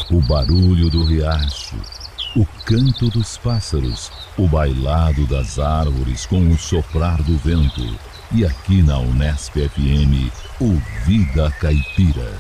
O barulho do riacho, o canto dos pássaros, o bailado das árvores com o soprar do vento. E aqui na Unesp FM, o Vida Caipira.